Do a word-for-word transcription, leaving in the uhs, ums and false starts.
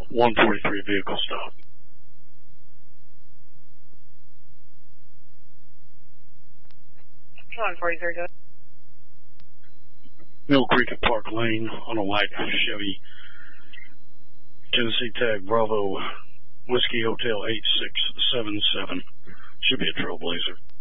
one forty-three vehicle stop. one forty-three, go. Mill Creek at Park Lane on a white Chevy. Tennessee tag Bravo Whiskey Hotel eight six seven seven. Should be a Trailblazer.